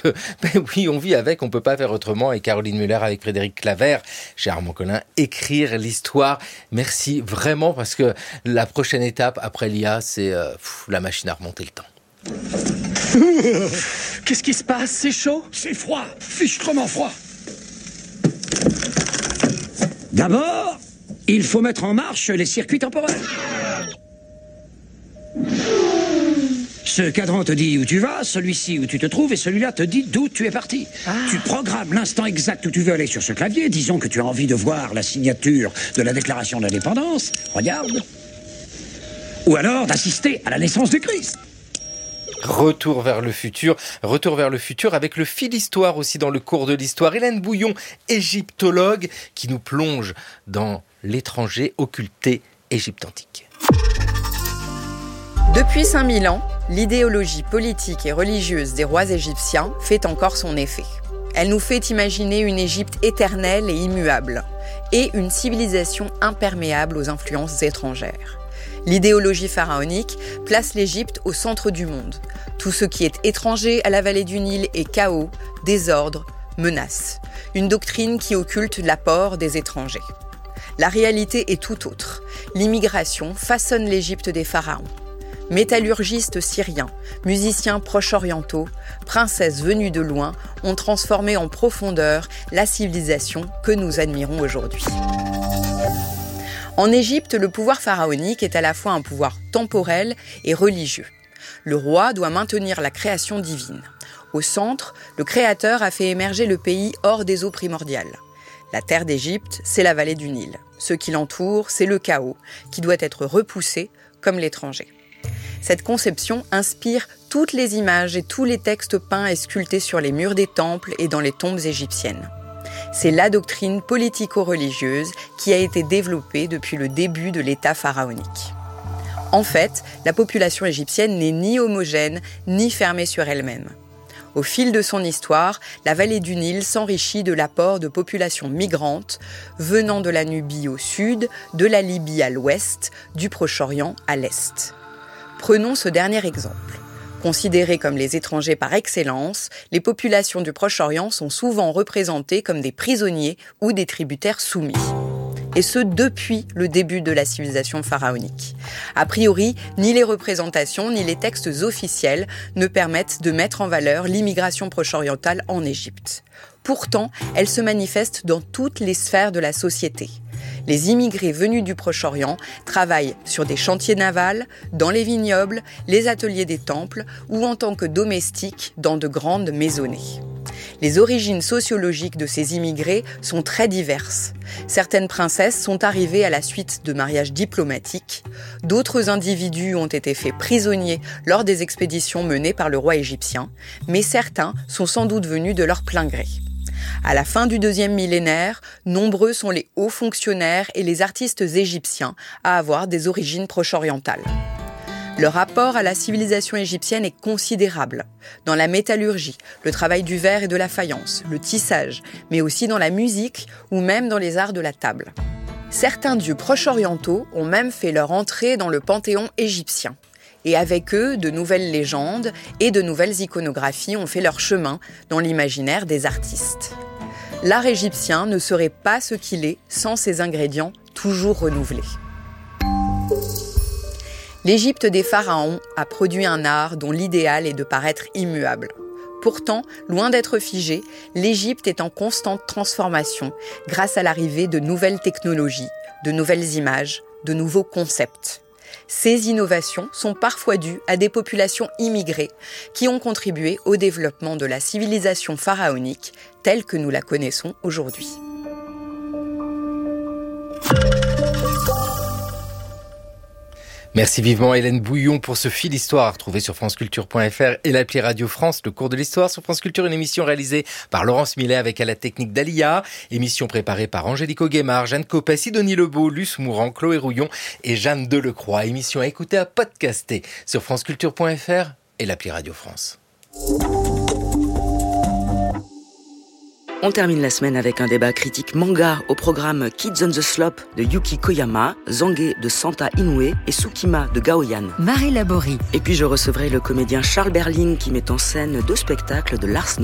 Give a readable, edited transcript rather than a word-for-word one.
que, oui, on vit avec, on peut pas faire autrement. Et Caroline Muller avec Frédéric Claver, chez Armand Collin, écrire l'histoire. Merci vraiment, parce que la prochaine étape après l'IA, c'est la machine à remonter le temps. Qu'est-ce qui se passe? C'est chaud? C'est froid, fichtrement froid. D'abord, il faut mettre en marche les circuits temporels. Ce cadran te dit où tu vas, celui-ci où tu te trouves, et celui-là te dit d'où tu es parti. Tu programmes l'instant exact où tu veux aller sur ce clavier. Disons que tu as envie de voir la signature de la déclaration d'indépendance. Regarde. Ou alors d'assister à la naissance du Christ. Retour vers le futur avec le fil histoire aussi dans le cours de l'histoire. Hélène Bouillon, égyptologue, qui nous plonge dans l'étranger occulté Égypte antique. Depuis 5000 ans, l'idéologie politique et religieuse des rois égyptiens fait encore son effet. Elle nous fait imaginer une Égypte éternelle et immuable, et une civilisation imperméable aux influences étrangères. L'idéologie pharaonique place l'Égypte au centre du monde. Tout ce qui est étranger à la vallée du Nil est chaos, désordre, menace. Une doctrine qui occulte l'apport des étrangers. La réalité est tout autre. L'immigration façonne l'Égypte des pharaons. Métallurgistes syriens, musiciens proche-orientaux, princesses venues de loin ont transformé en profondeur la civilisation que nous admirons aujourd'hui. En Égypte, le pouvoir pharaonique est à la fois un pouvoir temporel et religieux. Le roi doit maintenir la création divine. Au centre, le Créateur a fait émerger le pays hors des eaux primordiales. La terre d'Égypte, c'est la vallée du Nil. Ce qui l'entoure, c'est le chaos, qui doit être repoussé comme l'étranger. Cette conception inspire toutes les images et tous les textes peints et sculptés sur les murs des temples et dans les tombes égyptiennes. C'est la doctrine politico-religieuse qui a été développée depuis le début de l'État pharaonique. En fait, la population égyptienne n'est ni homogène, ni fermée sur elle-même. Au fil de son histoire, la vallée du Nil s'enrichit de l'apport de populations migrantes venant de la Nubie au sud, de la Libye à l'ouest, du Proche-Orient à l'est. Prenons ce dernier exemple. Considérées comme les étrangers par excellence, les populations du Proche-Orient sont souvent représentées comme des prisonniers ou des tributaires soumis. Et ce, depuis le début de la civilisation pharaonique. A priori, ni les représentations, ni les textes officiels ne permettent de mettre en valeur l'immigration proche-orientale en Égypte. Pourtant, elle se manifeste dans toutes les sphères de la société. Les immigrés venus du Proche-Orient travaillent sur des chantiers navals, dans les vignobles, les ateliers des temples ou en tant que domestiques dans de grandes maisonnées. Les origines sociologiques de ces immigrés sont très diverses. Certaines princesses sont arrivées à la suite de mariages diplomatiques. D'autres individus ont été faits prisonniers lors des expéditions menées par le roi égyptien. Mais certains sont sans doute venus de leur plein gré. À la fin du 2e millénaire, nombreux sont les hauts fonctionnaires et les artistes égyptiens à avoir des origines proche-orientales. Leur rapport à la civilisation égyptienne est considérable. Dans la métallurgie, le travail du verre et de la faïence, le tissage, mais aussi dans la musique ou même dans les arts de la table. Certains dieux proche-orientaux ont même fait leur entrée dans le panthéon égyptien. Et avec eux, de nouvelles légendes et de nouvelles iconographies ont fait leur chemin dans l'imaginaire des artistes. L'art égyptien ne serait pas ce qu'il est sans ses ingrédients toujours renouvelés. L'Égypte des pharaons a produit un art dont l'idéal est de paraître immuable. Pourtant, loin d'être figée, l'Égypte est en constante transformation grâce à l'arrivée de nouvelles technologies, de nouvelles images, de nouveaux concepts. Ces innovations sont parfois dues à des populations immigrées qui ont contribué au développement de la civilisation pharaonique telle que nous la connaissons aujourd'hui. Merci vivement Hélène Bouillon pour ce fil histoire retrouvé sur franceculture.fr et l'appli Radio France. Le cours de l'histoire sur France Culture, une émission réalisée par Laurence Millet avec à la technique d'Alia. Émission préparée par Angélique Auguemard, Jeanne Copet, Sidonie Lebeau, Luce Mourant, Chloé Rouillon et Jeanne Delecroix. Émission à écouter, à podcaster sur franceculture.fr et l'appli Radio France. On termine la semaine avec un débat critique manga au programme Kids on the Slope de Yuki Koyama, Zangue de Santa Inoue et Tsukima de Gaoyan. Marie Laborie. Et puis je recevrai le comédien Charles Berling qui met en scène 2 spectacles de Lars